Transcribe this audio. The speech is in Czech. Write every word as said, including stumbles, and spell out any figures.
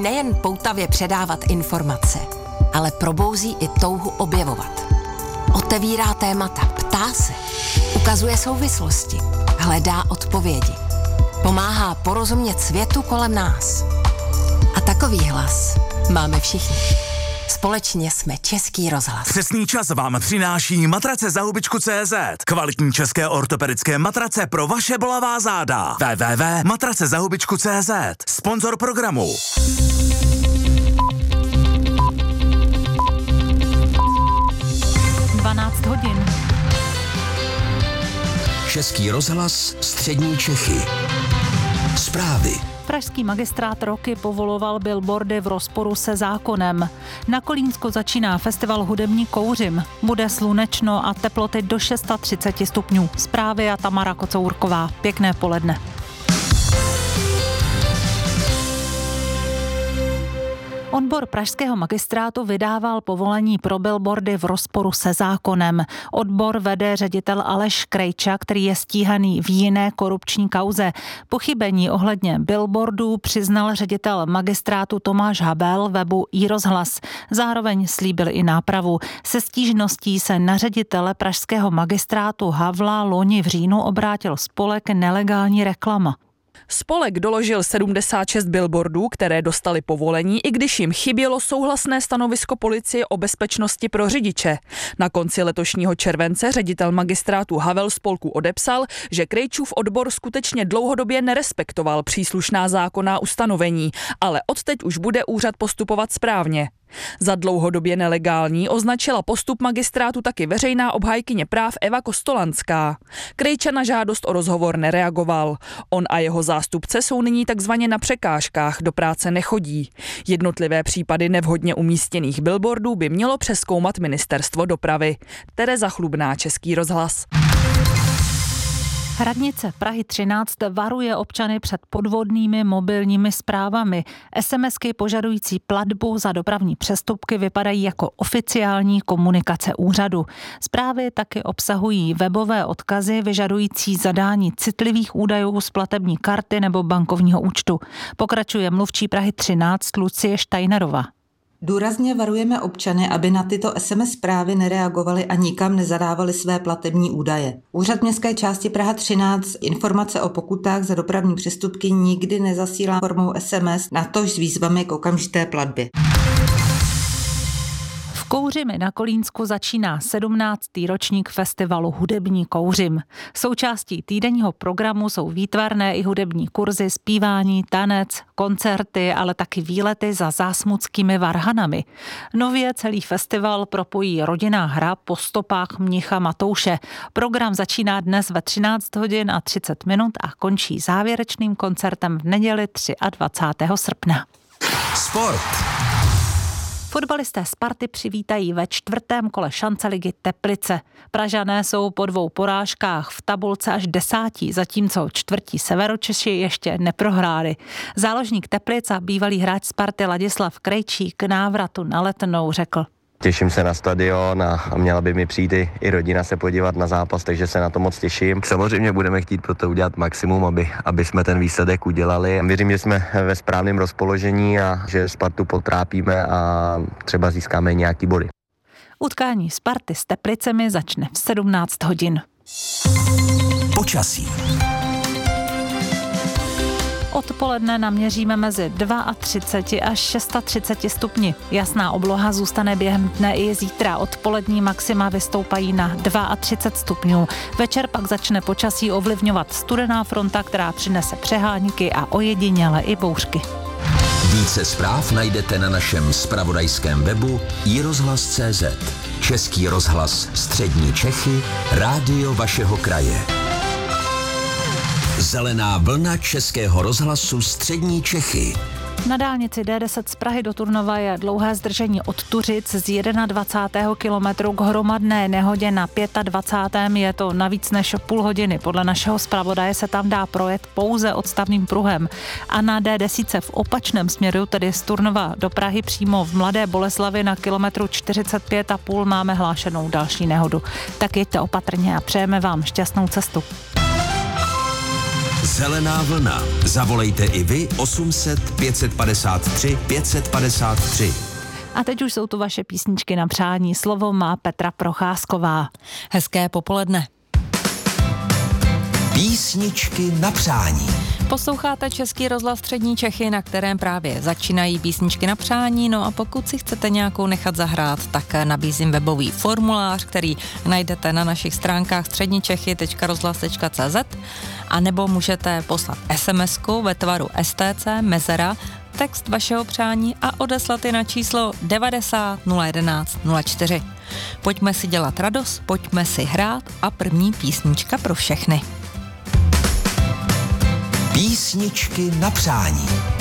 nejen poutavě předávat informace, ale probouzí i touhu objevovat. Otevírá témata, ptá se, ukazuje souvislosti, hledá odpovědi. Pomáhá porozumět světu kolem nás. A takový hlas máme všichni. Společně jsme Český rozhlas. Přesný čas vám přináší matrace za hubičku tečka cé zet. Kvalitní české ortopedické matrace pro vaše bolavá záda. w w w tečka matrace za hubičku tečka cé zet. Sponzor programu. dvanáct hodin. Český rozhlas, střední Čechy. Zprávy. Pražský magistrát roky povoloval billboardy v rozporu se zákonem. Na Kolínsku začíná festival hudební Kouřim. Bude slunečno a teploty do třicet šest stupňů. Zprávy a Tamara Kocourková. Pěkné poledne. Odbor pražského magistrátu vydával povolení pro billboardy v rozporu se zákonem. Odbor vede ředitel Aleš Krejča, který je stíhaný v jiné korupční kauze. Pochybení ohledně billboardů přiznal ředitel magistrátu Tomáš Habel webu iRozhlas. Zároveň slíbil i nápravu. Se stížností se na ředitele pražského magistrátu Havla loni v říjnu obrátil spolek Nelegální reklama. Spolek doložil sedmdesát šest billboardů, které dostali povolení, i když jim chybělo souhlasné stanovisko policie o bezpečnosti pro řidiče. Na konci letošního července ředitel magistrátu Havel spolku odepsal, že Krejčův odbor skutečně dlouhodobě nerespektoval příslušná zákonná ustanovení, ale odteď už bude úřad postupovat správně. Za dlouhodobě nelegální označila postup magistrátu taky veřejná obhájkyně práv Eva Kostolanská. Krejča na žádost o rozhovor nereagoval. On a jeho zástupce jsou nyní takzvaně na překážkách, do práce nechodí. Jednotlivé případy nevhodně umístěných billboardů by mělo přezkoumat ministerstvo dopravy. Tereza Chlubná, Český rozhlas. Radnice Prahy třináct varuje občany před podvodnými mobilními zprávami. SMSky požadující platbu za dopravní přestupky vypadají jako oficiální komunikace úřadu. Zprávy taky obsahují webové odkazy vyžadující zadání citlivých údajů z platební karty nebo bankovního účtu. Pokračuje mluvčí Prahy třináct Lucie Steinerová. Důrazně varujeme občany, aby na tyto es em es zprávy nereagovali a nikam nezadávali své platební údaje. Úřad městské části Praha třináct informace o pokutách za dopravní přestupky nikdy nezasílá formou es em es, natož s výzvami k okamžité platbě. V Kouřimi na Kolínsku začíná sedmnáctý ročník festivalu Hudební Kouřim. Součástí týdenního programu jsou výtvarné i hudební kurzy, zpívání, tanec, koncerty, ale taky výlety za zásmuckými varhanami. Nově celý festival propojí rodinná hra po stopách mnicha Matouše. Program začíná dnes ve třináct hodin a třicet minut a končí závěrečným koncertem v neděli dvacátého třetího srpna. Sport. Fotbalisté Sparty přivítají ve čtvrtém kole šanceligy Teplice. Pražané jsou po dvou porážkách v tabulce až desátí, zatímco čtvrtí Severočeši ještě neprohráli. Záložník Teplic a bývalý hráč Sparty Ladislav Krejčí k návratu na Letnou řekl: Těším se na stadion a měla by mi přijít i, i rodina se podívat na zápas, takže se na to moc těším. Samozřejmě budeme chtít pro to udělat maximum, aby, aby jsme ten výsledek udělali. Věřím, že jsme ve správném rozpoložení a že Spartu potrápíme a třeba získáme nějaký body. Utkání Sparty s Teplicemi začne v sedmnáct hodin. Počasí. Odpoledne naměříme mezi třicet dva až třicet šest stupni. Jasná obloha zůstane během dne i zítra. Odpolední maxima vystoupají na třicet dva stupňů. Večer pak začne počasí ovlivňovat studená fronta, která přinese přehánky a ojediněle i bouřky. Více zpráv najdete na našem zpravodajském webu iRozhlas tečka cé zet. Český rozhlas, střední Čechy, rádio vašeho kraje. Zelená vlna Českého rozhlasu střední Čechy. Na dálnici D deset z Prahy do Turnova je dlouhé zdržení od Tuřic z dvacátého prvního kilometru k hromadné nehodě na dvacátém pátém Je to na víc než půl hodiny. Podle našeho zpravodaje se tam dá projet pouze odstavným pruhem. A na D deset v opačném směru, tedy z Turnova do Prahy přímo v Mladé Boleslavi na kilometru čtyřicet pět a půl máme hlášenou další nehodu. Tak jeďte opatrně a přejeme vám šťastnou cestu. Zelená vlna. Zavolejte i vy osm set pět padesát tři pět padesát tři. A teď už jsou tu vaše písničky na přání. Slovo má Petra Procházková. Hezké popoledne. Písničky na přání. Posloucháte Český rozhlas Střední Čechy, na kterém právě začínají písničky na přání. No a pokud si chcete nějakou nechat zahrát, tak nabízím webový formulář, který najdete na našich stránkách středničechy tečka rozhlas tečka cé zet, a nebo můžete poslat SMSku ve tvaru S T C mezera text vašeho přání a odeslat je na číslo devadesát nula jedenáct nula čtyři. Pojďme si dělat radost, pojďme si hrát a první písnička pro všechny. Písničky na přání.